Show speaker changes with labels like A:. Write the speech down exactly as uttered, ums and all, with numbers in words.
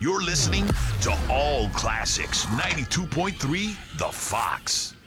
A: You're listening to All Classics ninety-two point three The Fox.